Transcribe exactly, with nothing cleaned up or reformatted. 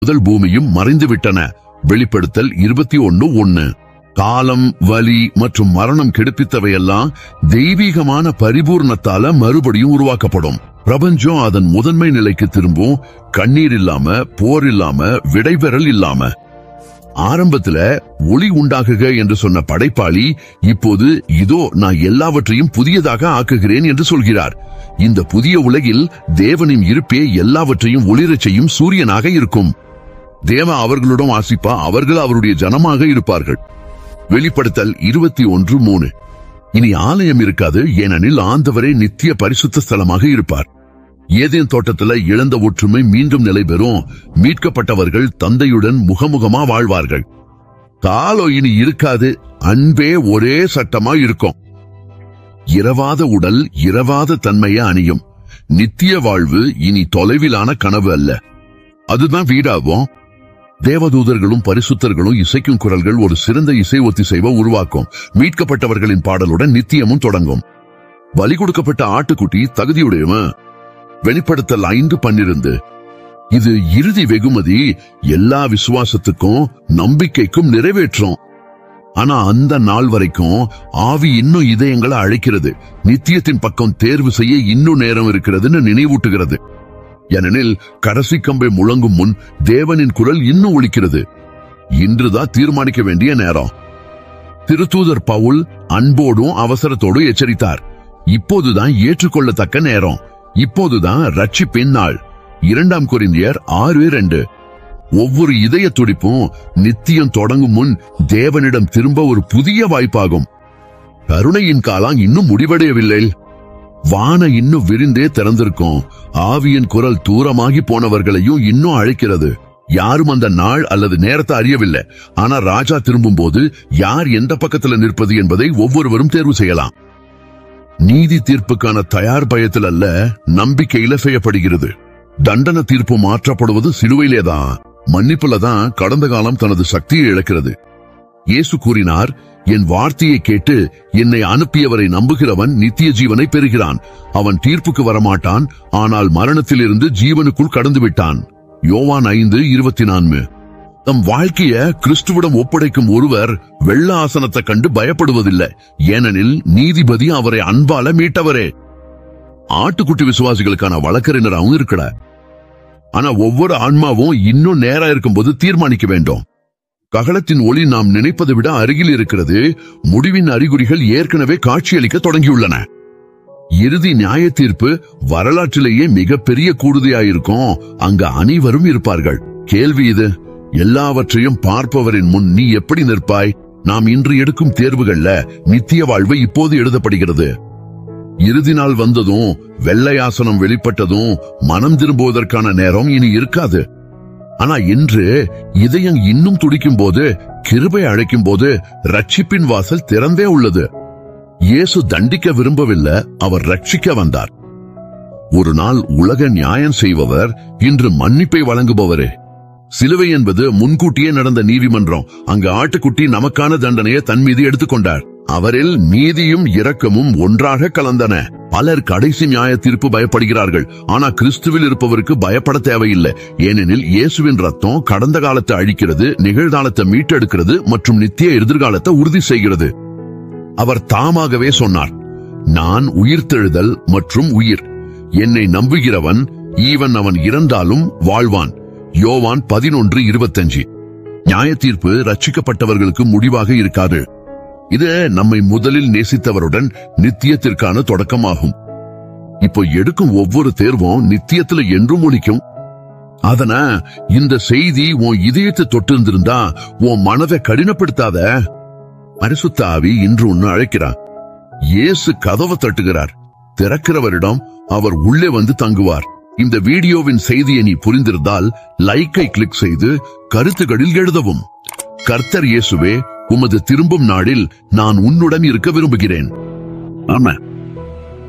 முதல் பூமியும் மறைந்து விட்டன. வெளிப்படுத்தல் இருபத்தி ஒன்னு ஒன்னு. காலம், வலி மற்றும் மரணம் கெடுப்பித்தவையெல்லாம் தெய்வீகமான பரிபூர்ணத்தால மறுபடியும் உருவாக்கப்படும். பிரபஞ்சம் அதன் முதன்மை நிலைக்கு திரும்பும். கண்ணீர் இல்லாம, போர் இல்லாம, விடைபெறல் இல்லாம. ஆரம்பத்துல ஒளி உண்டாகுக என்று சொன்ன படைப்பாளி இப்போது இதோ நான் எல்லாவற்றையும் புதியதாக ஆக்குகிறேன் என்று சொல்கிறார். இந்த புதிய உலகில் தேவனின் இருப்பே எல்லாவற்றையும் ஒளிரச் செய்யும் சூரியனாக இருக்கும். தேவ அவர்களுடன் வாசிப்பா, அவர்கள் அவருடைய ஜனமாக இருப்பார்கள். வெளிப்படுத்தல் இருபத்தி ஒன்று மூணு. இனி ஆலயம் இருக்காது, ஏனெனில் ஆண்டவரே நித்திய பரிசுத்த ஸ்தலமாக இருப்பார். ஏதேன் தோட்டத்துல இழந்த ஒற்றுமை மீண்டும் நிலை பெறும். மீட்கப்பட்டவர்கள் தந்தையுடன் முகமுகமா வாழ்வார்கள். காலம் இனி இருக்காது, அன்பே ஒரே சட்டமா இருக்கும். இரவாத உடல் இரவாத தன்மையை அணியும். நித்திய வாழ்வு இனி தொலைவிலான கனவு அல்ல, அதுதான் வீடாகும். தேவதூதர்களும் பரிசுத்தர்களும் இசைக்கும் குரல்கள் ஒரு சிறந்த இசை ஒத்திசைவை உருவாக்கும். மீட்கப்பட்டவர்களின் பாடலுடன் நித்தியமும் தொடங்கும். பலி கொடுக்கப்பட்ட ஆட்டுக்குட்டி தகுதியுடையவன். வெளிப்படுத்தல் ஐந்து பன்னிரண்டு. இது இறுதி வெகுமதி, எல்லா விசுவாசத்துக்கும் நம்பிக்கைக்கும் நிறைவேற்றும். ஆனா அந்த நாள் வரைக்கும் ஆவி இன்னும் இதயங்களை அழைக்கிறது. நித்தியத்தின் பக்கம் தேர்வு செய்ய இன்னும் நேரம் இருக்கிறதுன்னு நினைவூட்டுகிறது. ஏனெனில் கடைசி கம்பை முழங்கும் முன் தேவனின் குரல் இன்னும் ஒலிக்கிறது. இன்றுதான் தீர்மானிக்க வேண்டிய நேரம். திருத்தூதர் பவுல் அன்போடும் அவசரத்தோடும் எச்சரித்தார். இப்போதுதான் ஏற்றுக்கொள்ளத்தக்க நேரம். இப்போதுதான் ரட்சிப்பின் நாள். இரண்டாம் கொரிந்தியர் ஆறு இரண்டு. ஒவ்வொரு இதய துடிப்பும் நித்தியம் தொடங்கும் முன் தேவனிடம் திரும்ப ஒரு புதிய வாய்ப்பாகும். கருணையின் காலம் இன்னும் முடிவடையவில்லை. வான இன்னும் விரிந்தே திறந்திருக்கும். ஆவியின் குரல் தூரமாகி போனவர்களையும் இன்னும் அழைக்கிறது. யாரும் அந்த நாள் அல்லது நேரத்தை அறியவில்லை. ஆனா ராஜா திரும்பும் போது யார் எந்த பக்கத்துல நிற்பது என்பதை ஒவ்வொருவரும் தேர்வு செய்யலாம். நீதி தீர்ப்புக்கான தயார் பயத்தில் அல்ல, நம்பிக்கையில செய்யப்படுகிறது. தண்டன தீர்ப்பு மாற்றப்படுவது சிலுவையிலேதான். மன்னிப்புலதான் கடந்த காலம் தனது சக்தியை இழக்கிறது. இயேசு கூறினார், என் வார்த்தையை கேட்டு என்னை அனுப்பியவரை நம்புகிறவன் நித்திய ஜீவனை பெறுகிறான். அவன் தீர்ப்புக்கு வரமாட்டான், ஆனால் மரணத்திலிருந்து ஜீவனுக்குள் கடந்து விட்டான். யோவான் ஐந்து இருபத்தி நான்கு. தம் வாழ்க்கைய கிறிஸ்துவிடம் ஒப்படைக்கும் ஒருவர் வெள்ள ஆசனத்தை கண்டு பயப்படுவதில்லை. ஏனெனில் நீதிபதி அவரை அன்பால மீட்டவரே. ஆட்டுக்குட்டி விசுவாசிகளுக்கான வழக்கறிஞராகவும் இருக்கல. ஆனா ஒவ்வொரு ஆன்மாவும் இன்னும் நேரா இருக்கும்போது தீர்மானிக்க வேண்டும். ககளத்தின் ஒளி நாம் நினைப்பதை விட அருகில் இருக்கிறது. முடிவின் அறிகுறிகள் ஏற்கனவே காட்சியளிக்க தொடங்கியுள்ளன. இறுதி நியாய தீர்ப்பு வரலாற்றிலேயே மிகப்பெரிய கூடுதையாயிருக்கும். அங்க அனைவரும் இருப்பார்கள். கேள்வி இது, எல்லாவற்றையும் பார்ப்பவரின் முன் நீ எப்படி நிற்பாய்? நாம் இன்று எடுக்கும் தேர்வுகள்ல நித்திய வாழ்வு இப்போது எழுதப்படுகிறது. இறுதி நாள் வந்ததும், வெள்ளையாசனம் வெளிப்பட்டதும் மனம் திரும்புவதற்கான நேரம் இனி இருக்காது. ஆனா இன்று இதயம் இன்னும் துடிக்கும் போது, கிருபை அழைக்கும் போது ரட்சிப்பின் வாசல் திறந்தே உள்ளது. இயேசு தண்டிக்க விரும்பவில்லை, அவர் ரட்சிக்க வந்தார். ஒரு நாள் உலக நியாயம் செய்பவர், இன்று மன்னிப்பை வழங்குபவரே. சிலுவை என்பது முன்கூட்டியே நடந்த நீதிமன்றம். அங்கு ஆட்டுக்குட்டி நமக்கான தண்டனையை தன் மீது எடுத்துக்கொண்டார். அவரில் நீதியும் இரக்கமும் ஒன்றாக கலந்தன. பலர் கடைசி நியாய தீர்ப்பு பயப்படுகிறார்கள். ஆனா கிறிஸ்துவில் இருப்பவருக்கு பயப்பட தேவையில்லை. ஏனெனில் இயேசுவின் ரத்தம் கடந்த காலத்தை அழிக்கிறது, நிகழ்காலத்தை மீட்டெடுக்கிறது மற்றும் நித்திய எதிர்காலத்தை உறுதி செய்கிறது. அவர் தாமாகவே சொன்னார், நான் உயிர்த்தெழுதல் மற்றும் உயிர். என்னை நம்புகிறவன் ஈவன் அவன் இறந்தாலும் வாழ்வான். யோவான் பதினொன்று இருபத்தஞ்சு. நியாய தீர்ப்பு ரட்சிக்கப்பட்டவர்களுக்கு முடிவாக இருக்காது. இது நம்மை முதலில் நேசித்தவருடன் நித்தியத்திற்கான தொடக்கமாகும். இப்போ எடுக்கும் ஒவ்வொரு தேர்வும் நித்தியத்துல என்றும் ஒலிக்கும். அதன இந்த செய்தி உன் இதயத்தை தொட்டிருந்திருந்தா உன் மனதை கடினப்படுத்தாத. பரிசுத்த ஆவி இன்று ஒன்னு அழைக்கிறார். இயேசு கதவை தட்டுகிறார். திறக்கிறவரிடம் அவர் உள்ளே வந்து தங்குவார். இந்த வீடியோவின் செய்தியை நீ புரிந்திருந்தால் லைக்கை கிளிக் செய்து கருத்துகளில் எழுதவும். கர்த்தர் இயேசுவே, உமது திரும்பும் நாளில் நான் உன்னுடன் இருக்க விரும்புகிறேன். ஆமா.